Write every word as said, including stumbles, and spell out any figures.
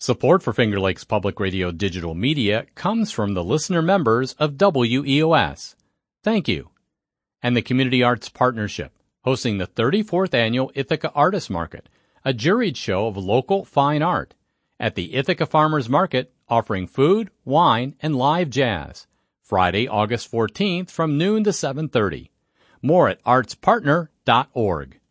Support for Finger Lakes Public Radio digital media comes from the listener members of W E O S. Thank you. And the Community Arts Partnership, hosting the thirty-fourth Annual Ithaca Artist Market, a juried show of local fine art, at the Ithaca Farmers Market, offering food, wine, and live jazz. Friday, August fourteenth from noon to seven thirty. More at arts partner dot org.